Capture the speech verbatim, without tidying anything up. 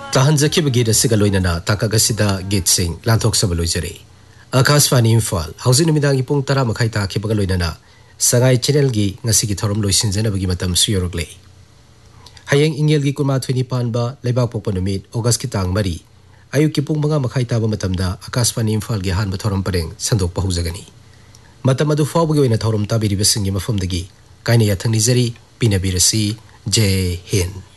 ताहनजखिब गित असिगा लोइनना ताकागसिदा गित सिंह लांथोक सब लोइजरे आकाशवाणी इम्फाल हौजिक नुमिदांगी पुंग तरा मखाई ताखिबगा लोइनना संगाई चैनल गी ngasi gi thorom loisinjanabagi matam suyorogle hayeng ingel gi kuma thuni panba leibak pokpa numit august ki tang mari ayuk ki pung manga makhai taba matamda akashwani imphal gi han thorom pareng sandok pa hujagani matam adu fawbagi oina thorom tabiri besingi mafamdagi kaina yathangni jari pinabirasi jai hind.